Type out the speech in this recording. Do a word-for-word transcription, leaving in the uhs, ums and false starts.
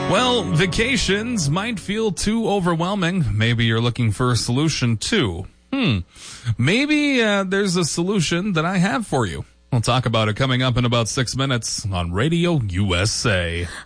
Well, vacations might feel too overwhelming. Maybe you're looking for a solution too. Hmm. Maybe uh, there's a solution that I have for you. We'll talk about it coming up in about six minutes on Radio U S A.